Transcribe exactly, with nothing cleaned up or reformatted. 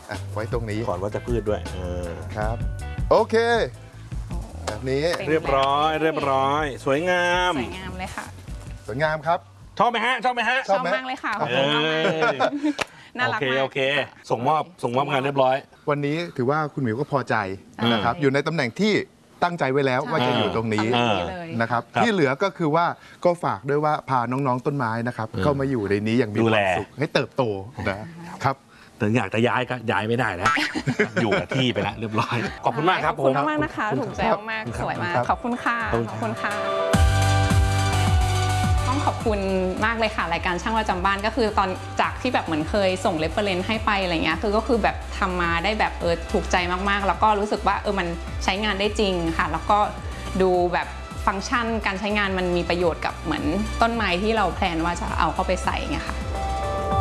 ไว้ตรงนี้ก่อนวัชพืชด้วยครับโอเคแบบนี้เรียบร้อยเรียบร้อยสวยงามสวยงามเลยค่ะสวยงามครับชอบไหมฮะชอบไหมฮะชอบมากเลยค่ะขอบคุณมากน่ารักมากโอเคส่งมอบส่งมอบงานเรียบร้อยวันนี้ถือว่าคุณหมิวก็พอใจนะครับอยู่ในตำแหน่งที่ตั้งใจไว้แล้วว่าจะอยู่ตรงนี้นะครับที่เหลือก็คือว่าก็ฝากด้วยว่าพาน้องๆต้นไม้นะครับเข้ามาอยู่ในนี้อย่างมีความสุขให้เติบโตนะครับแต่อยากจะย้ายก็ย้ายไม่ได้แล้วอยู่กับที่ไปแล้วเรียบร้อยขอบคุณมากครับผมขอบคุณมากนะคะถูกใจมากสวยมากขอบคุณค่ะขอบคุณค่ะต้องขอบคุณมากเลยค่ะรายการช่างประจำบ้านก็คือตอนจากที่แบบเหมือนเคยส่งเรฟเฟอเรนซ์ให้ไปอะไรเงี้ยคือก็คือแบบทำมาได้แบบเออถูกใจมากๆแล้วก็รู้สึกว่าเออมันใช้งานได้จริงค่ะแล้วก็ดูแบบฟังก์ชันการใช้งานมันมีประโยชน์กับเหมือนต้นไม้ที่เราแพลนว่าจะเอาเข้าไปใส่ไงค่ะ